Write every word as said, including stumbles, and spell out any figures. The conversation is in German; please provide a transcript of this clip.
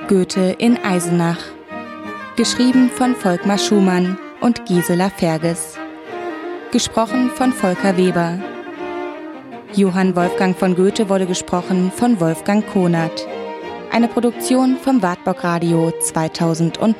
Goethe in Eisenach. Geschrieben von Volkmar Schumann und Gisela Ferges. Gesprochen von Volker Weber. Johann Wolfgang von Goethe wurde gesprochen von Wolfgang Konert. Eine Produktion vom Wartburg Radio zweitausend.